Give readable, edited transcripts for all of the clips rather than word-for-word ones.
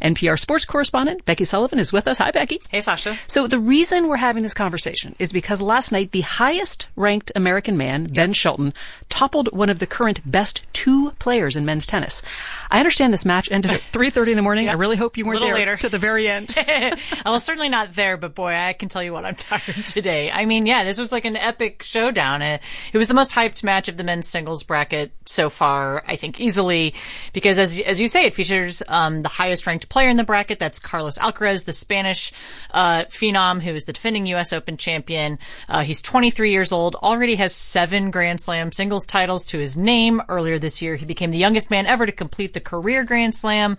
NPR sports correspondent Becky Sullivan is with us. Hi, Becky. Hey, Sasha. So the reason we're having this conversation is because last night the highest-ranked American man, Ben Shelton, toppled one of the current best two players in men's tennis. I understand this match ended at 3:30 in the morning. I really hope you weren't there later. to the very end. Well, certainly not there, but boy, I can tell you what, I'm tired today. I mean, yeah, this was like an epic showdown. It was the most hyped match of the men's singles bracket so far, I think easily, because as you say, it features the highest ranked player in the bracket. That's Carlos Alcaraz, the Spanish phenom who is the defending U.S. Open champion. He's 23 years old, already has 7 Grand Slam singles titles to his name. Earlier this year, he became the youngest man ever to complete the career Grand Slam.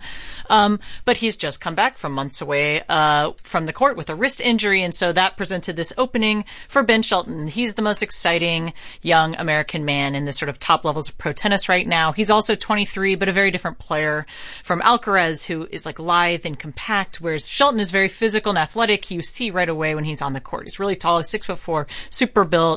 But he's just come back from months away from the court with a wrist injury, and so that presented this opening for Ben Shelton. He's the most exciting young American man in the sort of top levels of pro tennis right now. He's also 23, but a very different player from Alcaraz, who is like lithe and compact, whereas Shelton is very physical and athletic. You see right away when he's on the court. He's really tall, he's 6'4", super built.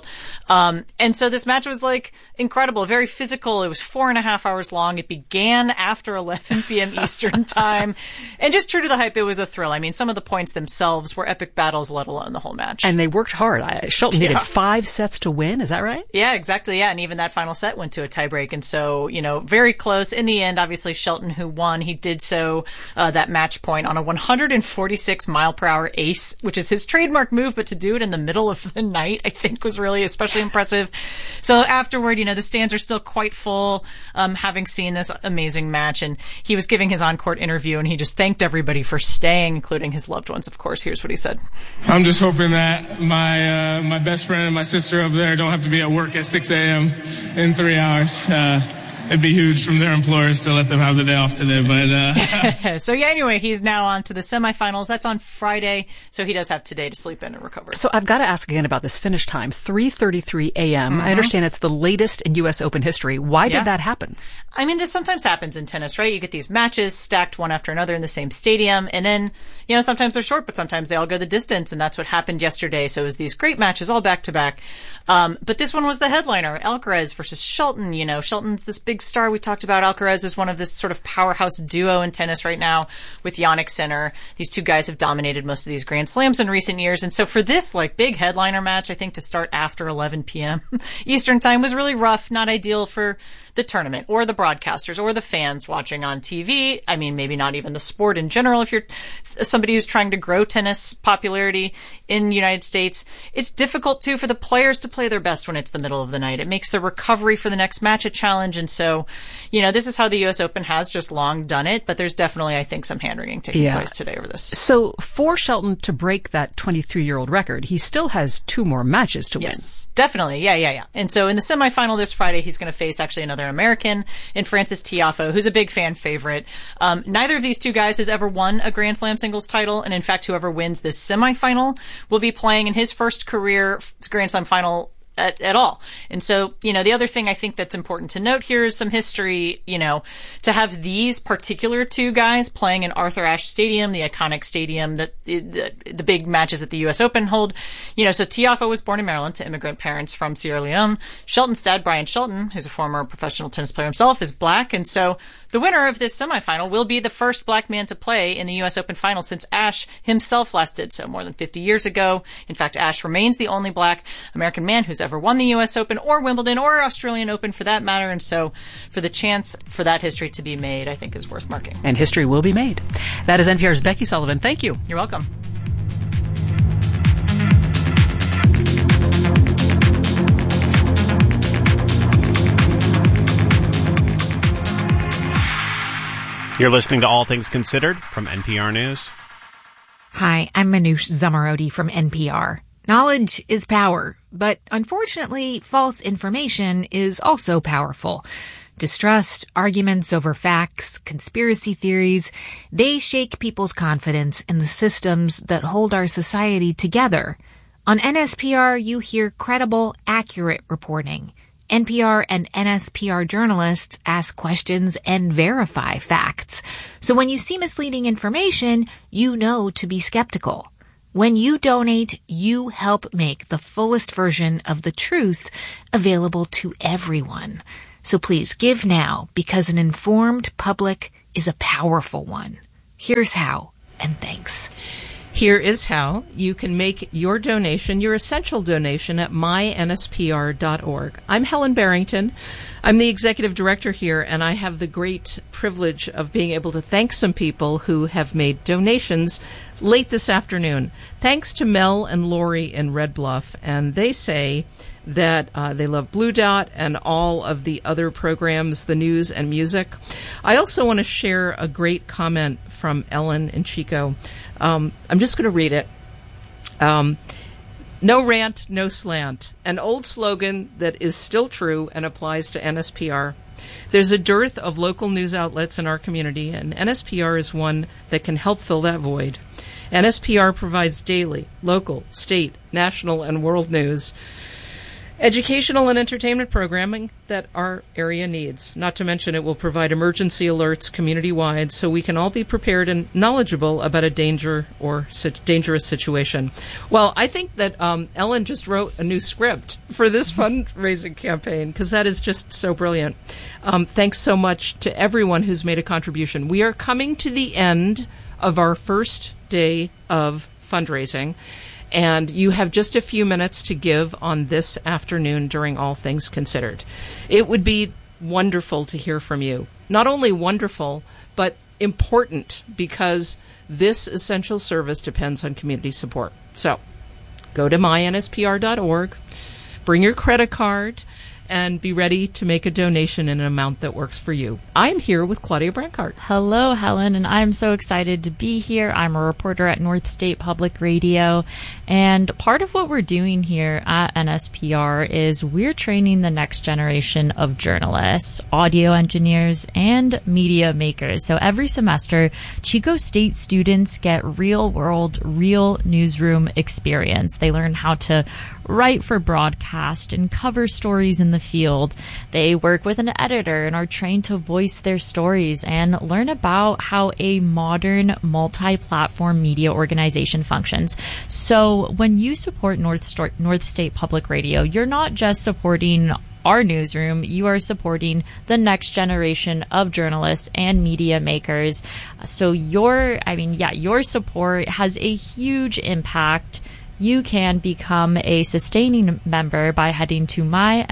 And so this match was like incredible, very physical. It was 4.5 hours long. It began after 11 p.m. Eastern time. And just true to the hype, it was a thrill. I mean, some of the points themselves were epic battles, let alone the whole match. And they worked hard. Shelton needed 5 sets to win. Is that right? Yeah, exactly. Yeah. And even that final set went to a tiebreak. And so, very close. In the end, obviously, Shelton, who won, he did so, that match point on a 146 mile per hour ace, which is his trademark move, but to do it in the middle of the night, I think was really especially impressive. So afterward, the stands are still quite full, having seen this amazing match. And he was giving his on-court interview and he just thanked everybody for staying, including his loved ones, of course. Here's what he said. I'm just hoping that my best friend and my sister up there don't have to be at work at 6 a.m. in 3 hours. It'd be huge from their employers to let them have the day off today, but So yeah, anyway, he's now on to the semifinals. That's on Friday, so he does have today to sleep in and recover. So I've got to ask again about this finish time, 3:33 a.m. Mm-hmm. I understand it's the latest in U.S. Open history. Why did that happen? I mean, this sometimes happens in tennis, right? You get these matches stacked one after another in the same stadium, and then, sometimes they're short, but sometimes they all go the distance, and that's what happened yesterday. So it was these great matches all back to back. But this one was the headliner, Alcaraz versus Shelton. Shelton's this big star. We talked about Alcaraz as one of this sort of powerhouse duo in tennis right now with Jannik Sinner. These two guys have dominated most of these Grand Slams in recent years. And so for this big headliner match, I think to start after 11 p.m. Eastern time was really rough, not ideal for the tournament or the broadcasters or the fans watching on TV. I mean, maybe not even the sport in general. If you're somebody who's trying to grow tennis popularity in the United States, it's difficult too for the players to play their best when it's the middle of the night. It makes the recovery for the next match a challenge. And so, this is how the U.S. Open has just long done it, but there's definitely, I think, some hand-wringing taking place today over this. So for Shelton to break that 23-year-old record, he still has 2 more matches to win. Yes, definitely. Yeah. And so in the semifinal this Friday, he's going to face actually another American in Frances Tiafoe, who's a big fan favorite. Neither of these two guys has ever won a Grand Slam singles title, and in fact, whoever wins this semifinal will be playing in his first career Grand Slam final at all. And so, the other thing I think that's important to note here is some history, to have these particular 2 guys playing in Arthur Ashe Stadium, the iconic stadium that the big matches at the U.S. Open hold. So Tiafoe was born in Maryland to immigrant parents from Sierra Leone. Shelton's dad, Brian Shelton, who's a former professional tennis player himself, is black. And so the winner of this semifinal will be the first black man to play in the U.S. Open final since Ashe himself last did so more than 50 years ago. In fact, Ashe remains the only black American man who's ever won the U.S. Open or Wimbledon or Australian Open for that matter. And so for the chance for that history to be made, I think is worth marking. And history will be made. That is NPR's Becky Sullivan. Thank you. You're welcome. You're listening to All Things Considered from NPR News. Hi, I'm Manoush Zomorodi from NPR. Knowledge is power, but unfortunately, false information is also powerful. Distrust, arguments over facts, conspiracy theories, they shake people's confidence in the systems that hold our society together. On NSPR, you hear credible, accurate reporting. NPR and NSPR journalists ask questions and verify facts. So when you see misleading information, you know to be skeptical. When you donate, you help make the fullest version of the truth available to everyone. So please give now, because an informed public is a powerful one. Here's how, and thanks. Here is how you can make your donation, your essential donation, at mynspr.org. I'm Helen Barrington. I'm the executive director here, and I have the great privilege of being able to thank some people who have made donations late this afternoon. Thanks to Mel and Lori in Red Bluff, and they say that they love Blue Dot and all of the other programs, the news and music. I also want to share a great comment from Ellen and Chico. I'm just going to read it. No rant, no slant. An old slogan that is still true and applies to NSPR. There's a dearth of local news outlets in our community, and NSPR is one that can help fill that void. NSPR provides daily, local, state, national, and world news, educational and entertainment programming that our area needs. Not to mention it will provide emergency alerts community-wide so we can all be prepared and knowledgeable about a danger or dangerous situation. Well, I think that Ellen just wrote a new script for this fundraising campaign because that is just so brilliant. Thanks so much to everyone who's made a contribution. We are coming to the end of our first day of fundraising. And you have just a few minutes to give on this afternoon during All Things Considered. It would be wonderful to hear from you. Not only wonderful, but important, because this essential service depends on community support. So go to mynspr.org, bring your credit card, and be ready to make a donation in an amount that works for you. I'm here with Claudia Brancart. Hello, Helen, and I'm so excited to be here. I'm a reporter at North State Public Radio, and part of what we're doing here at NSPR is we're training the next generation of journalists, audio engineers, and media makers. So every semester, Chico State students get real-world, real newsroom experience. They learn how to write for broadcast and cover stories in the field. They work with an editor and are trained to voice their stories and learn about how a modern multi-platform media organization functions. So when you support North State Public Radio, you're not just supporting our newsroom, you are supporting the next generation of journalists and media makers. So your support has a huge impact. You can become a sustaining member by heading to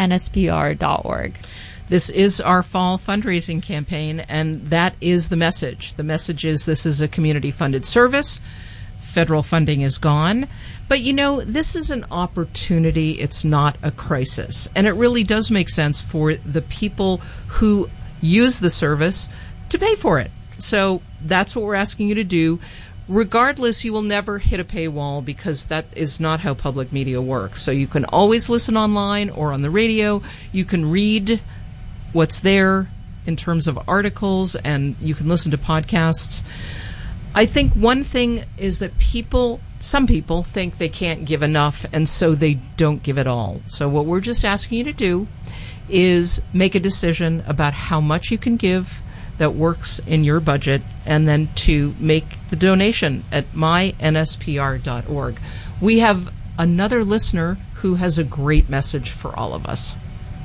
mynspr.org. This is our fall fundraising campaign, and that is the message. The message is this is a community-funded service. Federal funding is gone. But, this is an opportunity. It's not a crisis. And it really does make sense for the people who use the service to pay for it. So that's what we're asking you to do. Regardless, you will never hit a paywall because that is not how public media works. So you can always listen online or on the radio. You can read what's there in terms of articles, and you can listen to podcasts. I think one thing is that some people think they can't give enough, and so they don't give at all. So what we're just asking you to do is make a decision about how much you can give that works in your budget, and then to make the donation at mynspr.org. We have another listener who has a great message for all of us.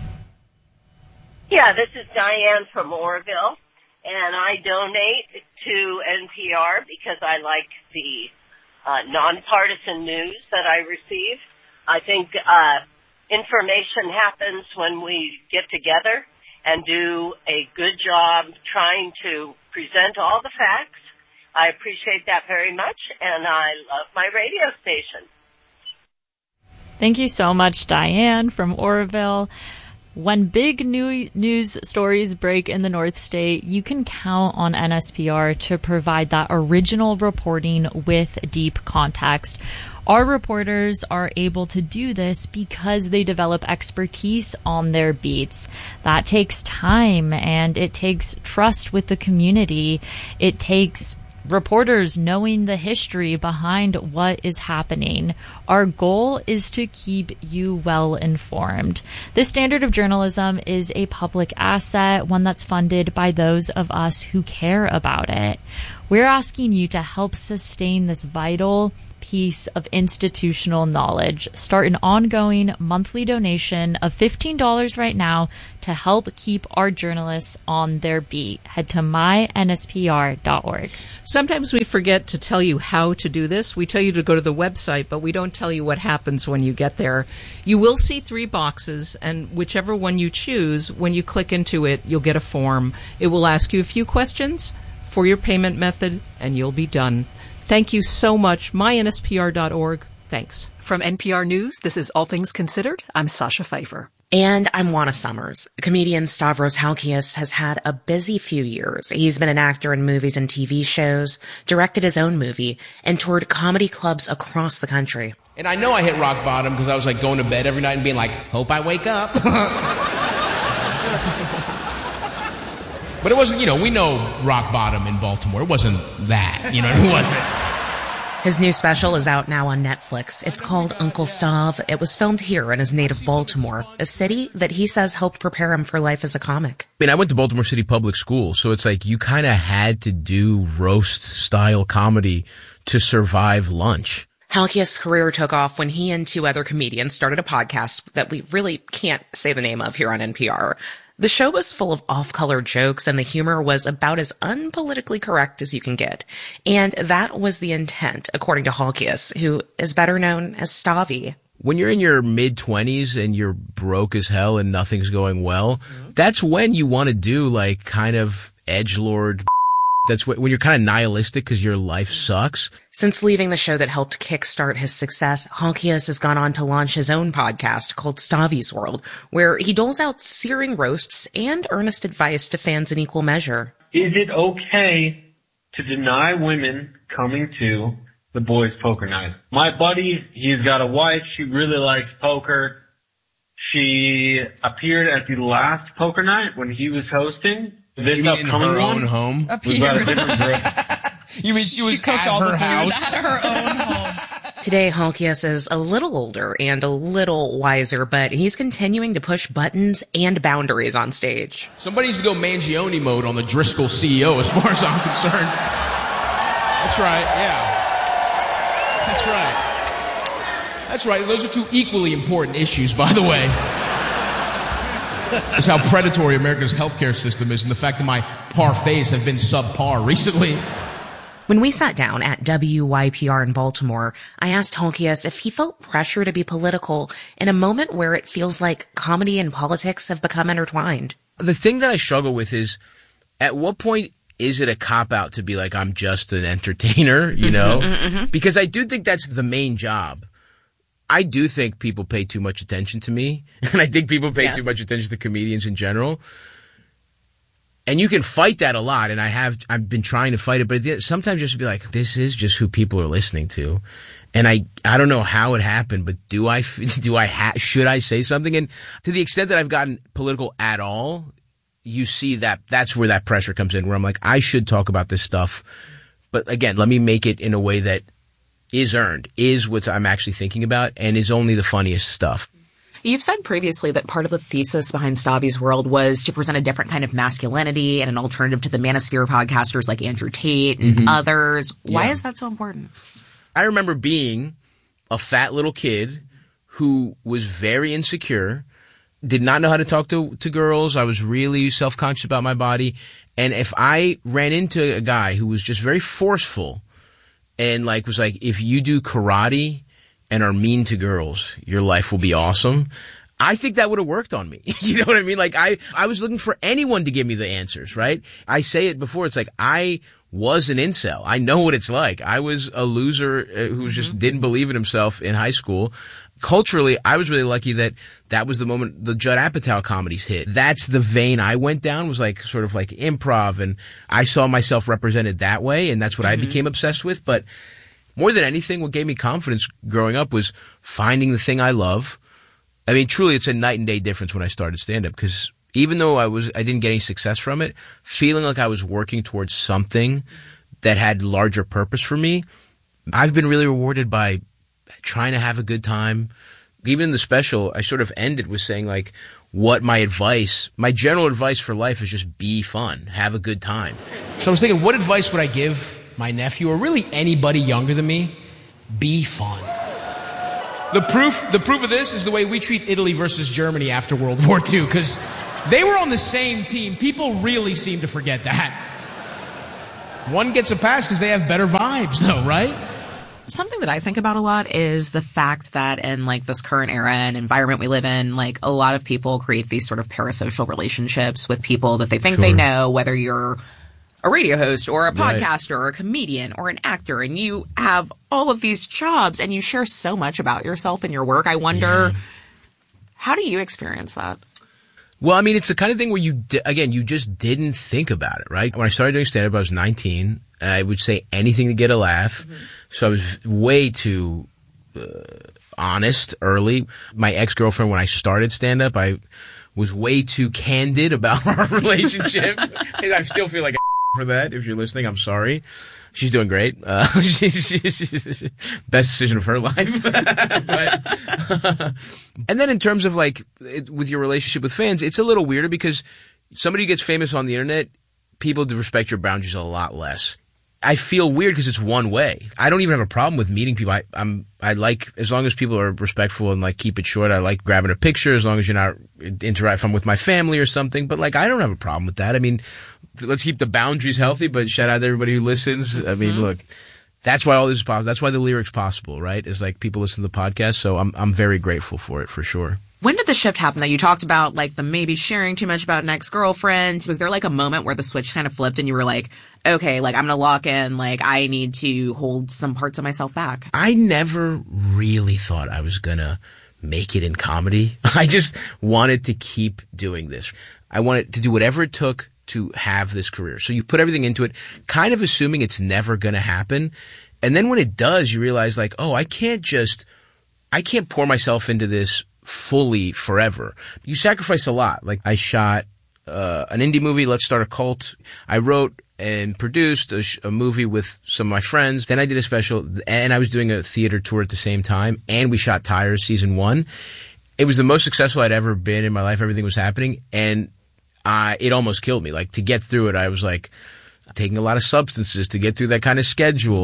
Yeah, this is Diane from Oroville, and I donate to NPR because I like the nonpartisan news that I receive. I think information happens when we get together and do a good job trying to present all the facts. I appreciate that very much, and I love my radio station. Thank you so much, Diane from Oroville. When big news stories break in the North State, you can count on NSPR to provide that original reporting with deep context. Our reporters are able to do this because they develop expertise on their beats. That takes time, and it takes trust with the community. It takes reporters knowing the history behind what is happening. Our goal is to keep you well informed. This standard of journalism is a public asset, one that's funded by those of us who care about it. We're asking you to help sustain this vital piece of institutional knowledge. Start an ongoing monthly donation of $15 right now to help keep our journalists on their beat. Head to mynspr.org. Sometimes we forget to tell you how to do this. We tell you to go to the website, but we don't tell you what happens when you get there. You will see 3 boxes, and whichever one you choose, when you click into it, you'll get a form. It will ask you a few questions for your payment method, and you'll be done. Thank you so much. mynspr.org. Thanks. From NPR News, this is All Things Considered. I'm Sasha Pfeiffer. And I'm Juana Summers. Comedian Stavros Halkias has had a busy few years. He's been an actor in movies and TV shows, directed his own movie, and toured comedy clubs across the country. And I know I hit rock bottom because I was like going to bed every night and being like, hope I wake up. But it wasn't, we know rock bottom in Baltimore. It wasn't that, it wasn't. His new special is out now on Netflix. It's called Uncle Stav. It was filmed here in his native Baltimore, a city that he says helped prepare him for life as a comic. I mean, I went to Baltimore City Public School, so it's like you kind of had to do roast-style comedy to survive lunch. Halkias' career took off when he and 2 other comedians started a podcast that we really can't say the name of here on NPR. The show was full of off-color jokes, and the humor was about as unpolitically correct as you can get. And that was the intent, according to Halkias, who is better known as Stavy. When you're in your mid-20s and you're broke as hell and nothing's going well, that's when you want to do, like, kind of edgelord. That's when you're kind of nihilistic because your life sucks. Since leaving the show that helped kickstart his success, Halkias has gone on to launch his own podcast called Stavy's World, where he doles out searing roasts and earnest advice to fans in equal measure. Is it okay to deny women coming to the boys' poker night? My buddy, he's got a wife. She really likes poker. She appeared at the last poker night when he was hosting. This upcoming her one, own home? we've got a different group. You mean she was at her house? She was at her own home. Today, Halkias is a little older and a little wiser, but he's continuing to push buttons and boundaries on stage. Somebody needs to go Mangione mode on the Driscoll CEO as far as I'm concerned. That's right, yeah. That's right. That's right. Those are 2 equally important issues, by the way. It's how predatory America's healthcare system is, and the fact that my parfaits have been subpar recently. When we sat down at WYPR in Baltimore, I asked Halkias if he felt pressure to be political in a moment where it feels like comedy and politics have become intertwined. The thing that I struggle with is, at what point is it a cop-out to be like, I'm just an entertainer, Because I do think that's the main job. I do think people pay too much attention to me, and I think people pay too much attention to comedians in general. And you can fight that a lot, and I've been trying to fight it, but sometimes just be like, this is just who people are listening to. And I don't know how it happened, but should I say something? And to the extent that I've gotten political at all, you see that's where that pressure comes in, where I'm like, I should talk about this stuff. But again, let me make it in a way that is earned, is what I'm actually thinking about, and is only the funniest stuff. You've said previously that part of the thesis behind Stavy's World was to present a different kind of masculinity and an alternative to the manosphere podcasters like Andrew Tate and others. Why is that so important? I remember being a fat little kid who was very insecure, did not know how to talk to girls. I was really self-conscious about my body. And if I ran into a guy who was just very forceful and was like, if you do karate and are mean to girls, your life will be awesome, I think that would have worked on me. You know what I mean? I was looking for anyone to give me the answers, right? I say it before, it's like I was an incel. I know what it's like. I was a loser who just didn't believe in himself in high school. Culturally, I was really lucky that was the moment the Judd Apatow comedies hit. That's the vein I went down, was sort of like improv, and I saw myself represented that way, and that's what I became obsessed with. But more than anything, what gave me confidence growing up was finding the thing I love. I mean, truly, it's a night and day difference when I started stand-up, because even though I didn't get any success from it, feeling like I was working towards something that had larger purpose for me, I've been really rewarded by trying to have a good time. Even in the special, I sort of ended with saying what my general advice for life is just be fun, have a good time. So I was thinking, what advice would I give my nephew, or really anybody younger than me, be fun. The proof of this is the way we treat Italy versus Germany after World War II, because they were on the same team. People really seem to forget that. One gets a pass because they have better vibes, though, right? Something that I think about a lot is the fact that in like this current era and environment we live in, like a lot of people create these sort of parasocial relationships with people that they think they know, whether you're a radio host or a podcaster or a comedian or an actor, and you have all of these jobs and you share so much about yourself and your work. I wonder, how do you experience that? Well, I mean, it's the kind of thing where you just didn't think about it, right? When I started doing stand-up, I was 19. I would say anything to get a laugh. Mm-hmm. So I was way too honest early. My ex-girlfriend, when I started stand-up, I was way too candid about our relationship. I still feel like for that. If you're listening, I'm sorry. She's doing great. She's best decision of her life. And then in terms of like with your relationship with fans, it's a little weirder because somebody who gets famous on the internet, people respect your boundaries a lot less. I feel weird because it's one way. I don't even have a problem with meeting people. I like, as long as people are respectful and like keep it short. I like grabbing a picture as long as you're not if I'm with my family or something. But like, I don't have a problem with that. I mean, let's keep the boundaries healthy, but shout out to everybody who listens. I mean, look, that's why all this is possible. That's why the Lyric's possible, right? Is like people listen to the podcast. So I'm very grateful for it, for sure. When did the shift happen? That you talked about, like the maybe sharing too much about an ex-girlfriend. Was there like a moment where the switch kind of flipped and you were like, okay, like I'm going to lock in, like I need to hold some parts of myself back? I never really thought I was going to make it in comedy. I just wanted to keep doing this. I wanted to do whatever it took to have this career. So you put everything into it, kind of assuming it's never going to happen. And then when it does, you realize like, oh, I can't pour myself into this fully forever. You sacrifice a lot. Like I shot an indie movie, Let's Start a Cult. I wrote and produced a movie with some of my friends. Then I did a special, and I was doing a theater tour at the same time. And we shot Tires season 1. It was the most successful I'd ever been in my life. Everything was happening, and it almost killed me. Like to get through it, I was like taking a lot of substances to get through that kind of schedule.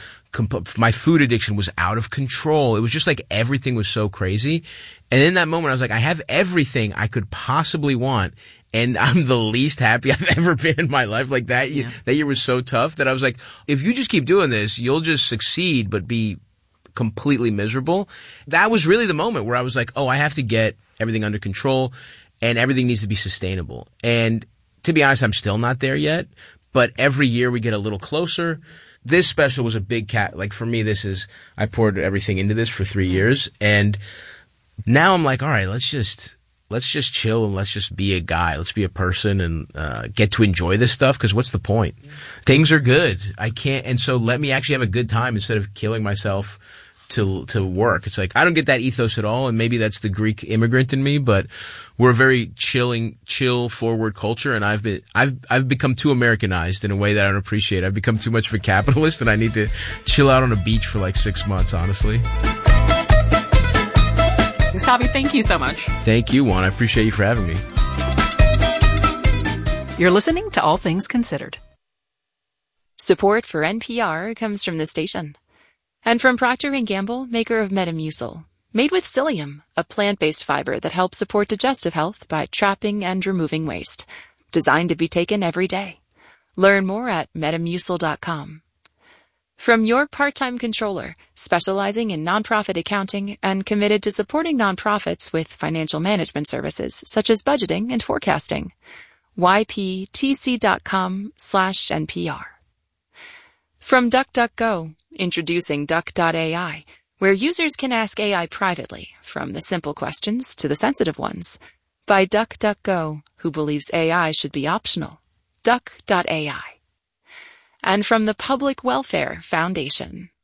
My food addiction was out of control. It was just like everything was so crazy. And in that moment, I was like, I have everything I could possibly want, and I'm the least happy I've ever been in my life. Like that, that year was so tough that I was like, if you just keep doing this, you'll just succeed, but be completely miserable. That was really the moment where I was like, oh, I have to get everything under control, and everything needs to be sustainable. And to be honest, I'm still not there yet, but every year we get a little closer. This special was a big like for me, I poured everything into this for 3 years, and now I'm like, all right, let's just chill and let's just be a guy. Let's be a person and get to enjoy this stuff, because what's the point? Things are good. And so let me actually have a good time instead of killing myself to work. It's like I don't get that ethos at all, and maybe that's the Greek immigrant in me, but we're a very chill forward culture, and I've become too Americanized in a way that I don't appreciate. I've become too much of a capitalist, and I need to chill out on a beach for like 6 months, honestly. Gustavo, thank you so much. Thank you, Juan. I appreciate you for having me. You're listening to All Things Considered. Support for NPR comes from the station. And from Procter & Gamble, maker of Metamucil. Made with psyllium, a plant-based fiber that helps support digestive health by trapping and removing waste. Designed to be taken every day. Learn more at Metamucil.com. From your part-time controller, specializing in nonprofit accounting and committed to supporting nonprofits with financial management services such as budgeting and forecasting. YPTC.com/NPR. From DuckDuckGo, introducing Duck.ai, where users can ask AI privately, from the simple questions to the sensitive ones. By DuckDuckGo, who believes AI should be optional. Duck.ai. And from the Public Welfare Foundation.